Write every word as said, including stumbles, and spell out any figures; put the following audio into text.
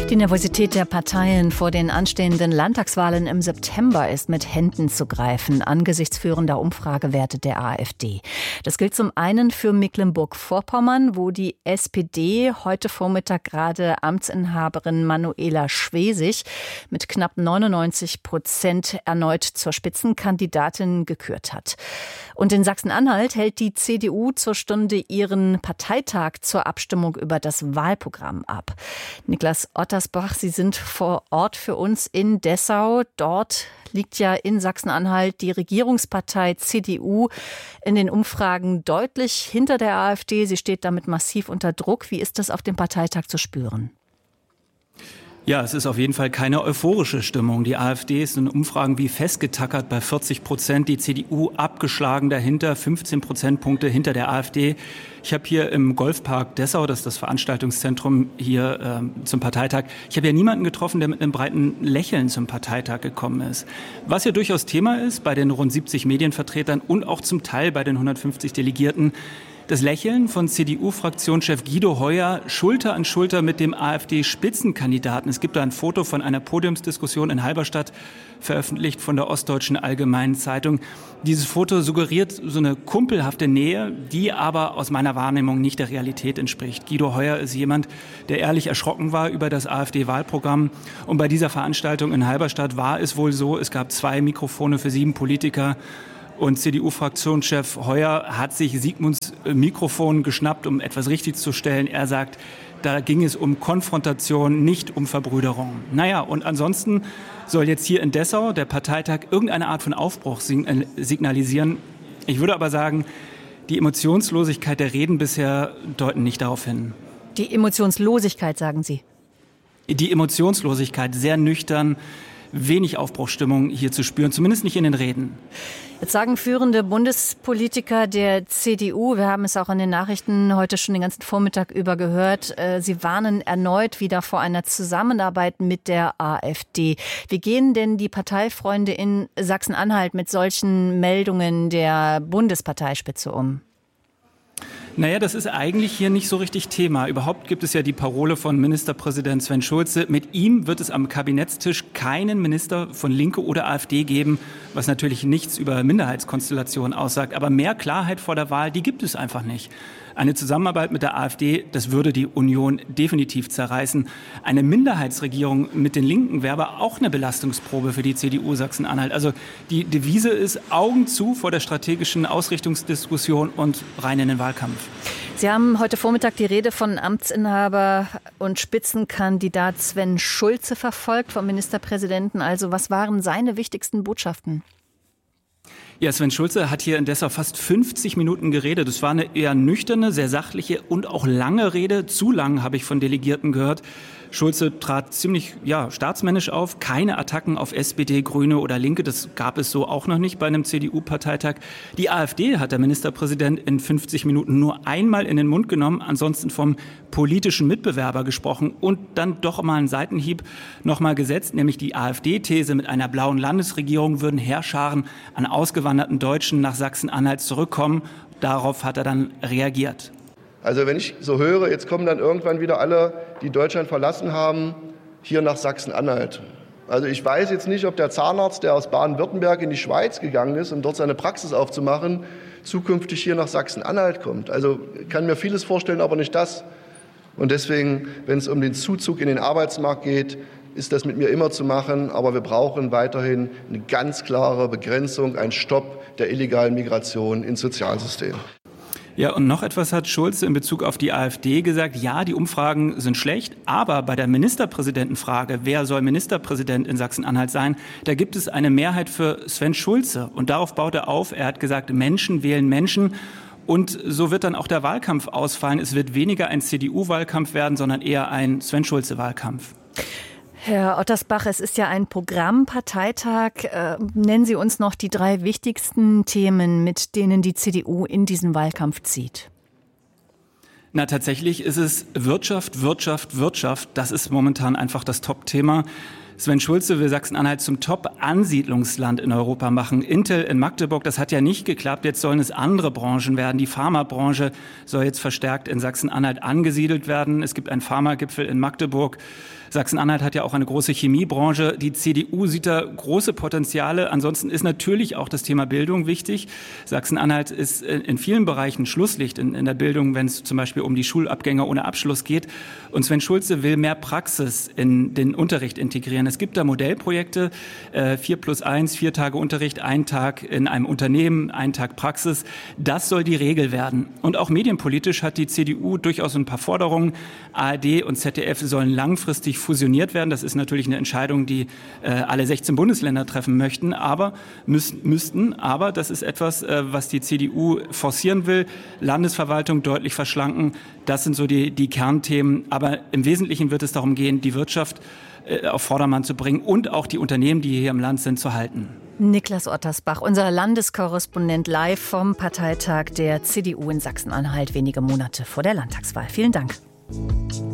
Die Nervosität der Parteien vor den anstehenden Landtagswahlen im September ist mit Händen zu greifen, angesichts führender Umfragewerte der AfD. Das gilt zum einen für Mecklenburg-Vorpommern, wo die S P D heute Vormittag gerade Amtsinhaberin Manuela Schwesig mit knapp neunundneunzig Prozent erneut zur Spitzenkandidatin gekürt hat. Und in Sachsen-Anhalt hält die C D U zur Stunde ihren Parteitag zur Abstimmung über das Wahlprogramm ab. Niklas Ottersbach, Sie sind vor Ort für uns in Dessau. Dort liegt ja in Sachsen-Anhalt die Regierungspartei C D U in den Umfragen deutlich hinter der AfD. Sie steht damit massiv unter Druck. Wie ist das auf dem Parteitag zu spüren? Ja, es ist auf jeden Fall keine euphorische Stimmung. Die AfD ist in Umfragen wie festgetackert bei vierzig Prozent, die C D U abgeschlagen dahinter, fünfzehn Prozentpunkte hinter der AfD. Ich habe hier im Golfpark Dessau, das ist das Veranstaltungszentrum hier äh, zum Parteitag, ich habe ja niemanden getroffen, der mit einem breiten Lächeln zum Parteitag gekommen ist. Was ja durchaus Thema ist bei den rund siebzig Medienvertretern und auch zum Teil bei den hundertfünfzig Delegierten, das Lächeln von C D U-Fraktionschef Guido Heuer Schulter an Schulter mit dem AfD-Spitzenkandidaten. Es gibt da ein Foto von einer Podiumsdiskussion in Halberstadt, veröffentlicht von der Ostdeutschen Allgemeinen Zeitung. Dieses Foto suggeriert so eine kumpelhafte Nähe, die aber aus meiner Wahrnehmung nicht der Realität entspricht. Guido Heuer ist jemand, der ehrlich erschrocken war über das AfD-Wahlprogramm. Und bei dieser Veranstaltung in Halberstadt war es wohl so, es gab zwei Mikrofone für sieben Politiker. Und C D U-Fraktionschef Heuer hat sich Sigmunds Mikrofon geschnappt, um etwas richtig zu stellen. Er sagt, da ging es um Konfrontation, nicht um Verbrüderung. Naja, und ansonsten soll jetzt hier in Dessau der Parteitag irgendeine Art von Aufbruch signalisieren. Ich würde aber sagen, die Emotionslosigkeit der Reden bisher deuten nicht darauf hin. Die Emotionslosigkeit, sagen Sie? Die Emotionslosigkeit, sehr nüchtern, wenig Aufbruchsstimmung hier zu spüren, zumindest nicht in den Reden. Jetzt sagen führende Bundespolitiker der C D U, wir haben es auch in den Nachrichten heute schon den ganzen Vormittag über gehört, sie warnen erneut wieder vor einer Zusammenarbeit mit der AfD. Wie gehen denn die Parteifreunde in Sachsen-Anhalt mit solchen Meldungen der Bundesparteispitze um? Naja, das ist eigentlich hier nicht so richtig Thema. Überhaupt gibt es ja die Parole von Ministerpräsident Sven Schulze. Mit ihm wird es am Kabinettstisch keinen Minister von Linke oder AfD geben, was natürlich nichts über Minderheitskonstellationen aussagt. Aber mehr Klarheit vor der Wahl, die gibt es einfach nicht. Eine Zusammenarbeit mit der AfD, das würde die Union definitiv zerreißen. Eine Minderheitsregierung mit den Linken wäre aber auch eine Belastungsprobe für die C D U Sachsen-Anhalt. Also die Devise ist Augen zu vor der strategischen Ausrichtungsdiskussion und rein in den Wahlkampf. Sie haben heute Vormittag die Rede von Amtsinhaber und Spitzenkandidat Sven Schulze verfolgt, vom Ministerpräsidenten. Also was waren seine wichtigsten Botschaften? Ja, Sven Schulze hat hier in Dessau fast fünfzig Minuten geredet. Das war eine eher nüchterne, sehr sachliche und auch lange Rede. Zu lang, habe ich von Delegierten gehört. Schulze trat ziemlich ja, staatsmännisch auf. Keine Attacken auf S P D, Grüne oder Linke. Das gab es so auch noch nicht bei einem C D U-Parteitag. Die AfD hat der Ministerpräsident in fünfzig Minuten nur einmal in den Mund genommen. Ansonsten vom politischen Mitbewerber gesprochen und dann doch mal einen Seitenhieb noch mal gesetzt. Nämlich die AfD-These, mit einer blauen Landesregierung würden Heerscharen an ausgewanderten Deutschen nach Sachsen-Anhalt zurückkommen. Darauf hat er dann reagiert. Also wenn ich so höre, jetzt kommen dann irgendwann wieder alle, die Deutschland verlassen haben, hier nach Sachsen-Anhalt. Also ich weiß jetzt nicht, ob der Zahnarzt, der aus Baden-Württemberg in die Schweiz gegangen ist, um dort seine Praxis aufzumachen, zukünftig hier nach Sachsen-Anhalt kommt. Also ich kann mir vieles vorstellen, aber nicht das. Und deswegen, wenn es um den Zuzug in den Arbeitsmarkt geht, ist das mit mir immer zu machen. Aber wir brauchen weiterhin eine ganz klare Begrenzung, einen Stopp der illegalen Migration ins Sozialsystem. Ja, und noch etwas hat Schulze in Bezug auf die AfD gesagt. Ja, die Umfragen sind schlecht, aber bei der Ministerpräsidentenfrage, wer soll Ministerpräsident in Sachsen-Anhalt sein, da gibt es eine Mehrheit für Sven Schulze. Und darauf baut er auf. Er hat gesagt, Menschen wählen Menschen. Und so wird dann auch der Wahlkampf ausfallen. Es wird weniger ein C D U-Wahlkampf werden, sondern eher ein Sven Schulze-Wahlkampf. Herr Ottersbach, es ist ja ein Programmparteitag. Äh, nennen Sie uns noch die drei wichtigsten Themen, mit denen die C D U in diesen Wahlkampf zieht. Na, tatsächlich ist es Wirtschaft, Wirtschaft, Wirtschaft. Das ist momentan einfach das Top-Thema. Sven Schulze will Sachsen-Anhalt zum Top-Ansiedlungsland in Europa machen. Intel in Magdeburg, das hat ja nicht geklappt. Jetzt sollen es andere Branchen werden. Die Pharmabranche soll jetzt verstärkt in Sachsen-Anhalt angesiedelt werden. Es gibt einen Pharmagipfel in Magdeburg. Sachsen-Anhalt hat ja auch eine große Chemiebranche. Die C D U sieht da große Potenziale. Ansonsten ist natürlich auch das Thema Bildung wichtig. Sachsen-Anhalt ist in vielen Bereichen Schlusslicht in, in der Bildung, wenn es zum Beispiel um die Schulabgänger ohne Abschluss geht. Und Sven Schulze will mehr Praxis in den Unterricht integrieren. Es gibt da Modellprojekte, äh, vier plus eins, vier Tage Unterricht, ein Tag in einem Unternehmen, ein Tag Praxis. Das soll die Regel werden. Und auch medienpolitisch hat die C D U durchaus ein paar Forderungen. A R D und Z D F sollen langfristig fusioniert werden. Das ist natürlich eine Entscheidung, die äh, alle sechzehn Bundesländer treffen möchten, aber müß, müssten. Aber das ist etwas, äh, was die C D U forcieren will. Landesverwaltung deutlich verschlanken. Das sind so die, die Kernthemen. Aber im Wesentlichen wird es darum gehen, die Wirtschaft äh, auf Vordermann zu bringen und auch die Unternehmen, die hier im Land sind, zu halten. Niklas Ottersbach, unser Landeskorrespondent, live vom Parteitag der C D U in Sachsen-Anhalt, wenige Monate vor der Landtagswahl. Vielen Dank.